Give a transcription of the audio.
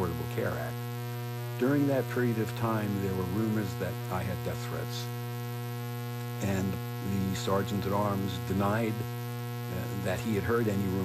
Affordable Care Act. During that period of time, there were rumors that I had death threats, and the sergeant at arms denied that he had heard any rumors